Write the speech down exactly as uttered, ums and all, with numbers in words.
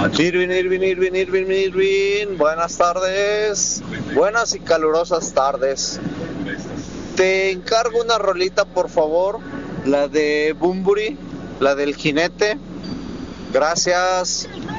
Irvin, Irvin, Irvin, Irvin, Irvin, buenas tardes, buenas y calurosas tardes. Te encargo una rolita, por favor, la de Bunbury, la del jinete. Gracias.